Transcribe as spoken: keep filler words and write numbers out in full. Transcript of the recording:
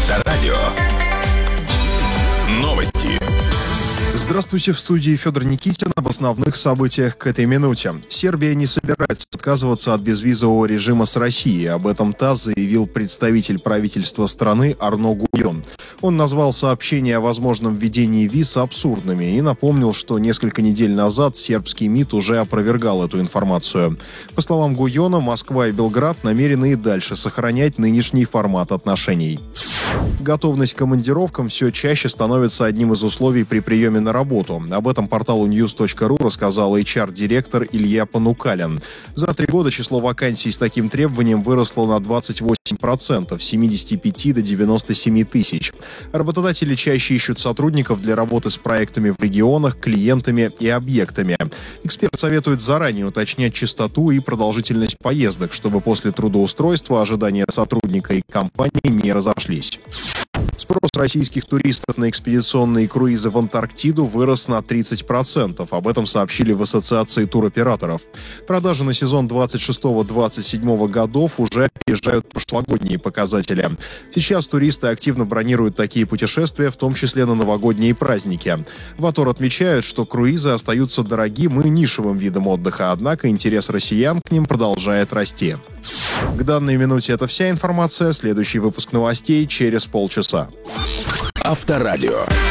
Авторадио. Новости. Здравствуйте, в студии Федор Никитин. Об основных событиях к этой минуте. Сербия не собирается отказываться от безвизового режима с Россией. Об этом ТАСС заявил представитель правительства страны Арно Гуйон. Он назвал сообщения о возможном введении виз абсурдными и напомнил, что несколько недель назад сербский МИД уже опровергал эту информацию. По словам Гуйона, Москва и Белград намерены и дальше сохранять нынешний формат отношений. Готовность к командировкам все чаще становится одним из условий при приеме на работу. Об этом порталу ньюс точка ру рассказал эйч ар-директор Илья Панукалин. За три года число вакансий с таким требованием выросло на двадцать восемь процентов, с семидесяти пяти до девяноста семи тысяч. Работодатели чаще ищут сотрудников для работы с проектами в регионах, клиентами и объектами. Эксперт советует заранее уточнять частоту и продолжительность поездок, чтобы после трудоустройства ожидания сотрудника и компании не разошлись. Спрос российских туристов на экспедиционные круизы в Антарктиду вырос на тридцать процентов. Об этом сообщили в Ассоциации туроператоров. Продажи на сезон двадцать шестого - двадцать седьмого годов уже опережают прошлогодние показатели. Сейчас туристы активно бронируют такие путешествия, в том числе на новогодние праздники. В Атор отмечают, что круизы остаются дорогим и нишевым видом отдыха, однако интерес россиян к ним продолжает расти. К данной минуте это вся информация. Следующий выпуск новостей через полчаса. Авторадио.